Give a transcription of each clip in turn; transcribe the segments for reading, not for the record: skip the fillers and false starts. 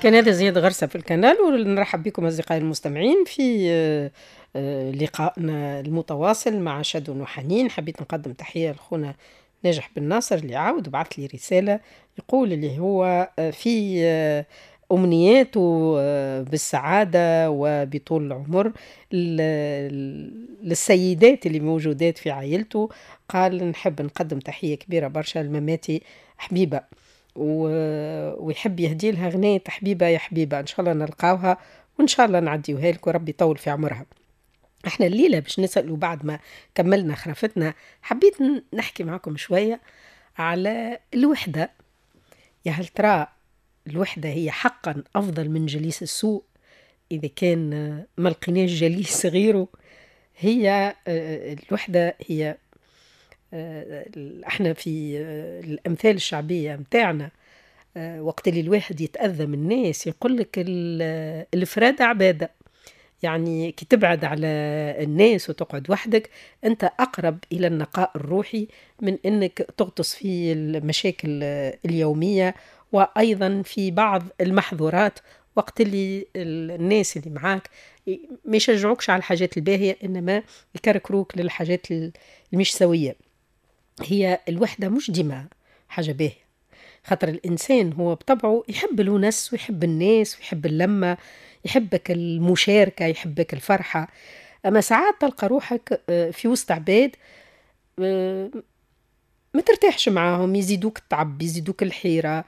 كان هذا زياد غرسة في القناة، ونرحب بكم أصدقائي المستمعين في لقائنا المتواصل مع شادو وحنين. حبيت نقدم تحية لأخونا ناجح بن ناصر اللي عاود بعث لي رسالة يقول اللي هو في أمنياته بالسعادة وبطول العمر للسيدات اللي موجودات في عائلته. قال نحب نقدم تحية كبيرة برشا لمماتي حبيبة، ويحب يهدي لها غنية حبيبة يا حبيبة، إن شاء الله نلقاوها وإن شاء الله نعديوها لك وربي يطول في عمرها. احنا الليلة باش نسألوا بعد ما كملنا خرفتنا، حبيت نحكي معكم شوية على الوحدة. يا هل ترى الوحدة هي حقا أفضل من جليس السوء إذا كان ما لقيناش جليس غيره؟ هي الوحدة هي احنا في الأمثال الشعبية متاعنا وقت اللي الواحد يتأذى من الناس يقول لك الفرادة عبادة. يعني كي تبعد على الناس وتقعد وحدك أنت أقرب إلى النقاء الروحي من أنك تغطس في المشاكل اليومية، وأيضا في بعض المحظورات وقت اللي الناس اللي معاك ما يشجعوكش على الحاجات الباهية إنما يكركروك للحاجات المش سوية. هي الوحدة مش ديما حاجة باهية، خاطر الإنسان هو بطبعه يحب الونس ويحب الناس ويحب اللمة، يحبك المشاركة، يحبك الفرحة. أما ساعات تلقى روحك في وسط عباد ما ترتاحش معاهم، يزيدوك التعب يزيدوك الحيرة،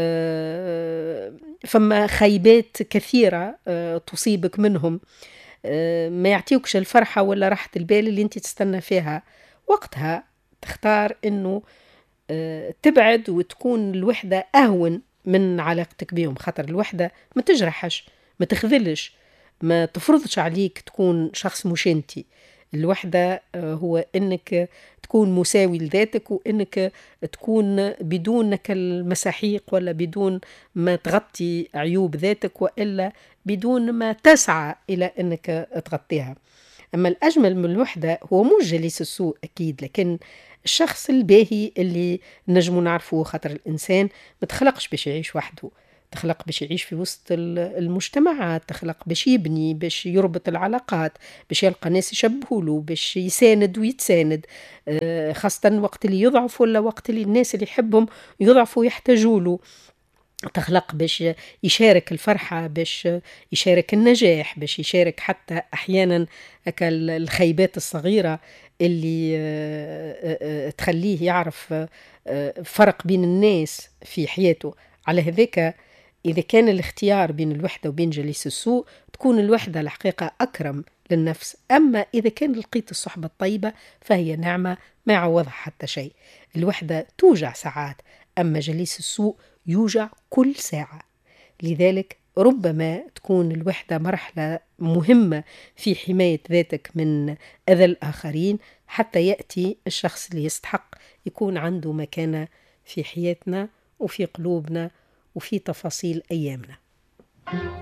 فما خيبات كثيرة تصيبك منهم، ما يعطيوكش الفرحة ولا راحة البال اللي انت تستنى فيها. وقتها تختار انه تبعد وتكون الوحدة أهون من علاقتك بهم، خاطر الوحدة ما تجرحش، ما تخذلش، ما تفرضش عليك تكون شخص مش انتي. الوحدة هو انك تكون مساوي لذاتك، وانك تكون بدونك المساحيق ولا بدون ما تغطي عيوب ذاتك، وإلا بدون ما تسعى إلى انك تغطيها. أما الأجمل من الوحدة هو مش جليس السوء أكيد، لكن الشخص الباهي اللي نجمو نعرفوه، خاطر الإنسان ما تخلقش باش يعيش وحده، تخلق باش يعيش في وسط المجتمعات، تخلق باش يبني، باش يربط العلاقات، باش يلقى ناس يشبهوله، باش يساند ويتساند، خاصة وقت اللي يضعف ولا وقت اللي الناس اللي يحبهم يضعفوا يحتاجوله. تخلق باش يشارك الفرحة، باش يشارك النجاح، باش يشارك حتى أحيانا الخيبات الصغيرة اللي تخليه يعرف فرق بين الناس في حياته. على هذاك إذا كان الاختيار بين الوحدة وبين جليس السوء تكون الوحدة الحقيقة أكرم للنفس. أما إذا كان لقيت الصحبة الطيبة فهي نعمة ما يعوضها حتى شيء. الوحدة توجع ساعات، أما جليس السوء يوجع كل ساعة. لذلك ربما تكون الوحدة مرحلة مهمة في حماية ذاتك من أذى الآخرين، حتى يأتي الشخص اللي يستحق يكون عنده مكانة في حياتنا وفي قلوبنا وفي تفاصيل أيامنا.